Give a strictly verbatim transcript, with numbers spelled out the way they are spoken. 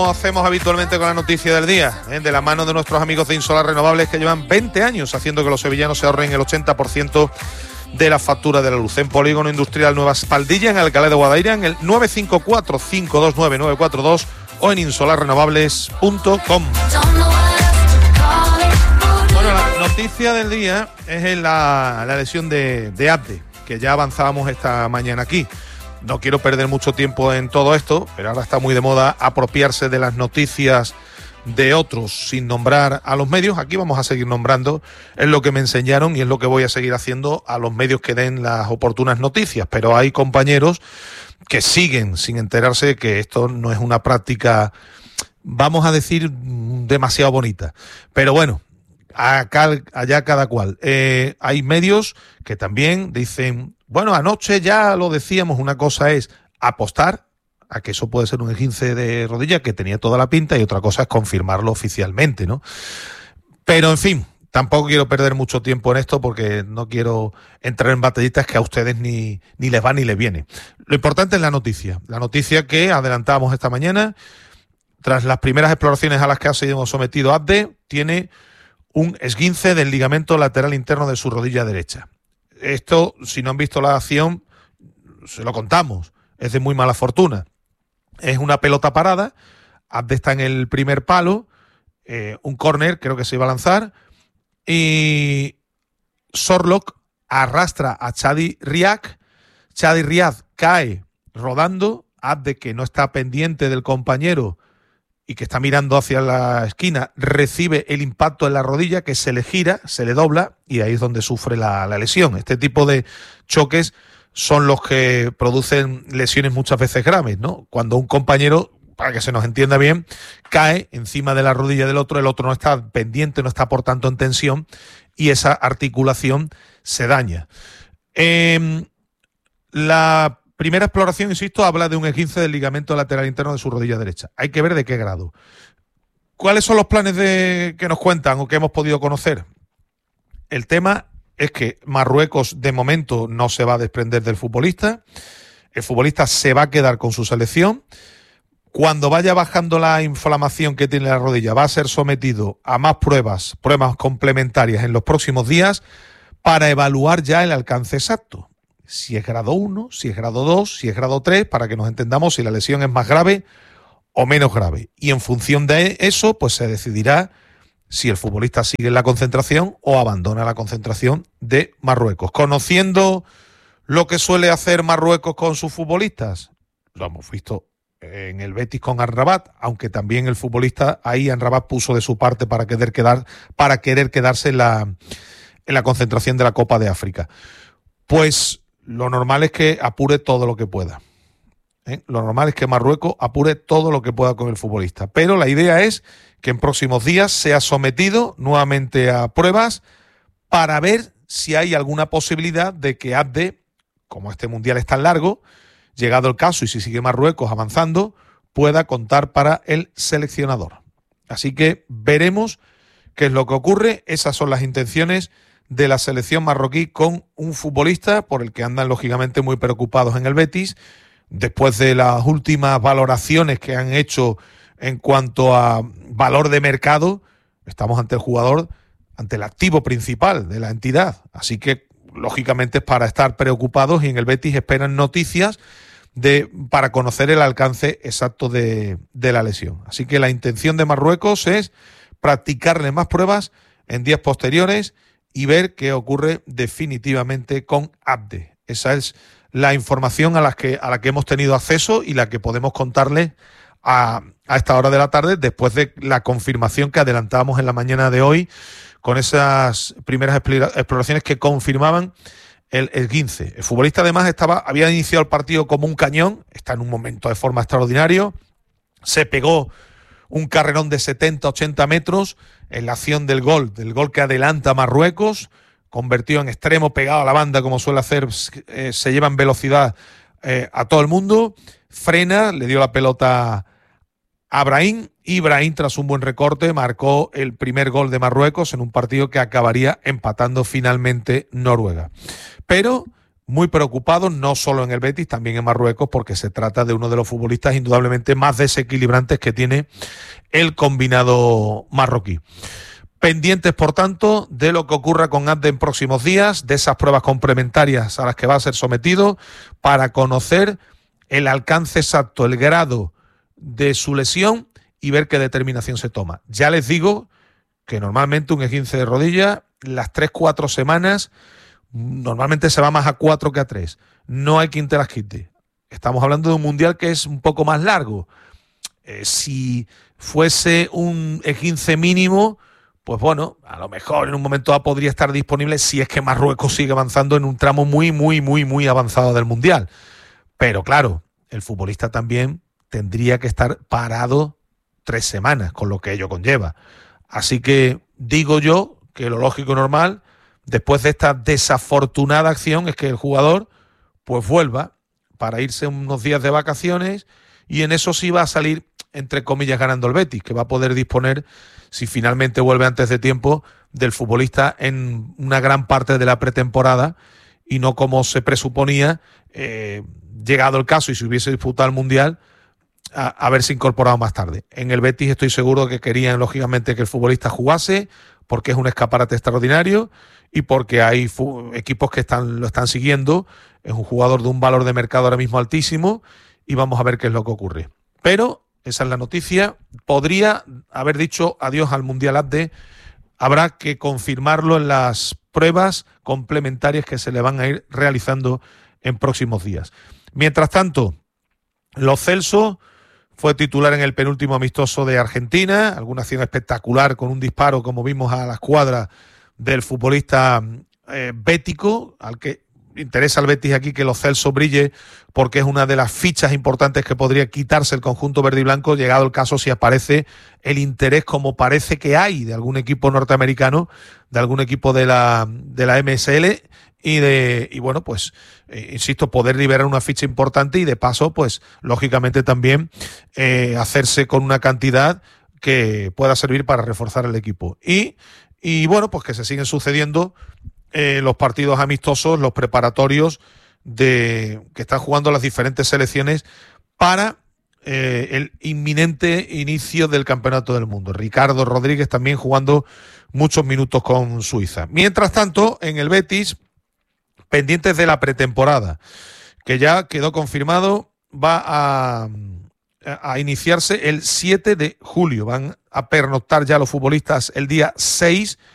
Hacemos habitualmente con la noticia del día, ¿eh? de la mano de nuestros amigos de Insolar Renovables, que llevan veinte años haciendo que los sevillanos se ahorren el ochenta por ciento de la factura de la luz. En Polígono Industrial Nueva Espaldilla, en Alcalá de Guadaira, en el nueve cinco cuatro, cinco dos nueve, nueve cuatro dos o en insolar renovables punto com. Bueno, la noticia del día es la, la lesión de, de Abde, que ya avanzábamos esta mañana aquí. No quiero perder mucho tiempo en todo esto, pero ahora está muy de moda apropiarse de las noticias de otros sin nombrar a los medios. Aquí vamos a seguir nombrando, es lo que me enseñaron y es lo que voy a seguir haciendo, a los medios que den las oportunas noticias. Pero hay compañeros que siguen sin enterarse que esto no es una práctica, vamos a decir, demasiado bonita. Pero bueno, acá, allá cada cual. Eh, hay medios que también dicen... Bueno, anoche ya lo decíamos, una cosa es apostar a que eso puede ser un esguince de rodilla, que tenía toda la pinta, y otra cosa es confirmarlo oficialmente, ¿no? Pero, en fin, tampoco quiero perder mucho tiempo en esto porque no quiero entrar en batallitas que a ustedes ni, ni les va ni les viene. Lo importante es la noticia. La noticia que adelantábamos esta mañana, tras las primeras exploraciones a las que ha sido sometido Abde, tiene un esguince del ligamento lateral interno de su rodilla derecha. Esto, si no han visto la acción, se lo contamos, es de muy mala fortuna. Es una pelota parada, Abde está en el primer palo, eh, un córner creo que se iba a lanzar, y Sorlock arrastra a Chadi Riad, Chadi Riad cae rodando, Abde, que no está pendiente del compañero y que está mirando hacia la esquina, recibe el impacto en la rodilla, que se le gira, se le dobla, y ahí es donde sufre la, la lesión. Este tipo de choques son los que producen lesiones muchas veces graves, ¿no? Cuando un compañero, para que se nos entienda bien, cae encima de la rodilla del otro, el otro no está pendiente, no está por tanto en tensión, y esa articulación se daña. Eh, la primera exploración, insisto, habla de un esguince del ligamento lateral interno de su rodilla derecha. Hay que ver de qué grado. ¿Cuáles son los planes de, que nos cuentan o que hemos podido conocer? El tema es que Marruecos de momento no se va a desprender del futbolista. El futbolista se va a quedar con su selección. Cuando vaya bajando la inflamación que tiene la rodilla, va a ser sometido a más pruebas, pruebas complementarias en los próximos días para evaluar ya el alcance exacto. Si es grado uno, si es grado dos, si es grado tres, para que nos entendamos si la lesión es más grave o menos grave. Y en función de eso, pues se decidirá si el futbolista sigue en la concentración o abandona la concentración de Marruecos. Conociendo lo que suele hacer Marruecos con sus futbolistas, lo hemos visto en el Betis con Amrabat, aunque también el futbolista ahí, Amrabat, puso de su parte para querer, quedar, para querer quedarse en la, en la concentración de la Copa de África. Pues lo normal es que apure todo lo que pueda. ¿Eh? Lo normal es que Marruecos apure todo lo que pueda con el futbolista. Pero la idea es que en próximos días sea sometido nuevamente a pruebas para ver si hay alguna posibilidad de que Abde, como este mundial es tan largo, llegado el caso y si sigue Marruecos avanzando, pueda contar para el seleccionador. Así que veremos qué es lo que ocurre. Esas son las intenciones de la selección marroquí con un futbolista por el que andan lógicamente muy preocupados en el Betis, después de las últimas valoraciones que han hecho en cuanto a valor de mercado. Estamos ante el jugador, ante el activo principal de la entidad, así que lógicamente es para estar preocupados, y en el Betis esperan noticias de, para conocer el alcance exacto de, de la lesión. Así que la intención de Marruecos es practicarle más pruebas en días posteriores y ver qué ocurre definitivamente con Abde. Esa es la información a la que, a la que hemos tenido acceso y la que podemos contarles a, a esta hora de la tarde, después de la confirmación que adelantábamos en la mañana de hoy con esas primeras exploraciones que confirmaban el esguince. El futbolista además estaba, había iniciado el partido como un cañón, está en un momento de forma extraordinario, se pegó un carrerón de setenta ochenta metros en la acción del gol, del gol que adelanta a Marruecos, convertido en extremo, pegado a la banda como suele hacer, eh, se lleva en velocidad eh, a todo el mundo, frena, le dio la pelota a Brahim, y Brahim, tras un buen recorte, marcó el primer gol de Marruecos en un partido que acabaría empatando finalmente Noruega. Pero muy preocupados, no solo en el Betis, también en Marruecos, porque se trata de uno de los futbolistas indudablemente más desequilibrantes que tiene el combinado marroquí. Pendientes, por tanto, de lo que ocurra con Abde en próximos días, de esas pruebas complementarias a las que va a ser sometido, para conocer el alcance exacto, el grado de su lesión y ver qué determinación se toma. Ya les digo que normalmente un esguince de rodilla, las tres, cuatro semanas, normalmente se va más a cuatro que a tres. No hay quien te las quite. Estamos hablando de un mundial que es un poco más largo. Eh, si fuese un esguince mínimo, pues bueno, a lo mejor en un momento dado podría estar disponible si es que Marruecos sigue avanzando en un tramo muy, muy, muy, muy avanzado del mundial. Pero claro, el futbolista también tendría que estar parado tres semanas, con lo que ello conlleva. Así que digo yo que lo lógico y normal, después de esta desafortunada acción, es que el jugador pues vuelva para irse unos días de vacaciones, y en eso sí va a salir, entre comillas, ganando el Betis, que va a poder disponer, si finalmente vuelve antes de tiempo, del futbolista en una gran parte de la pretemporada, y no como se presuponía, eh, llegado el caso y si hubiese disputado el Mundial, a haberse incorporado más tarde. En el Betis estoy seguro que querían, lógicamente, que el futbolista jugase, porque es un escaparate extraordinario y porque hay equipos que están, lo están siguiendo. Es un jugador de un valor de mercado ahora mismo altísimo y vamos a ver qué es lo que ocurre. Pero esa es la noticia. Podría haber dicho adiós al Mundial Abde. Habrá que confirmarlo en las pruebas complementarias que se le van a ir realizando en próximos días. Mientras tanto, Lo Celso fue titular en el penúltimo amistoso de Argentina, alguna acción espectacular con un disparo, como vimos, a la escuadra del futbolista eh, bético, al que interesa al Betis aquí que Lo Celso brille, porque es una de las fichas importantes que podría quitarse el conjunto verde y blanco, llegado el caso si aparece el interés, como parece que hay, de algún equipo norteamericano, de algún equipo de la, de la M S L, y de y bueno, pues eh, insisto, poder liberar una ficha importante y de paso, pues lógicamente también eh, hacerse con una cantidad que pueda servir para reforzar el equipo. Y, y bueno, pues que se siguen sucediendo eh, los partidos amistosos, los preparatorios de que están jugando las diferentes selecciones para eh, el inminente inicio del Campeonato del Mundo. Ricardo Rodríguez también jugando muchos minutos con Suiza. Mientras tanto, en el Betis, pendientes de la pretemporada, que ya quedó confirmado, va a, a iniciarse el siete de julio. Van a pernoctar ya los futbolistas el día seis